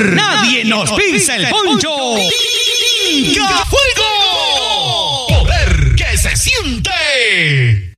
Nadie nos pisa el poncho. ¡Inca Fuego! ¡Poder que se siente!